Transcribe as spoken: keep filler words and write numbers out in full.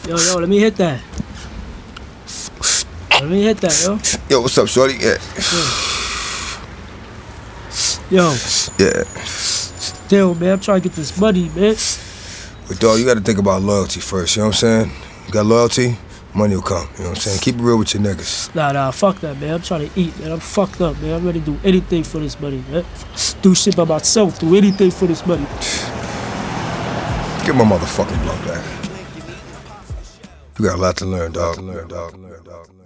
Yo, yo, let me hit that. Let me hit that, yo. Yo, what's up, shorty? Yeah. Yo. Yeah. Still, man, I'm trying to get this money, man. But dog, you gotta think about loyalty first, you know what I'm saying? You got loyalty, money will come, you know what I'm saying? Keep it real with your niggas. Nah, nah, fuck that, man. I'm trying to eat, man. I'm fucked up, man. I'm ready to do anything for this money, man. Do shit by myself, do anything for this money. Give my motherfucking blunt back. You got a lot to learn, dog. To learn, dog. To learn, dog.